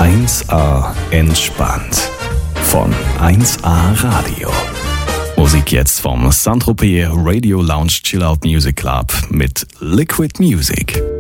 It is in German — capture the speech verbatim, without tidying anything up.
eins A entspannt von eins A Radio. Musik jetzt vom Saint-Tropez Radio Lounge Chill Out Music Club mit Liquid Music.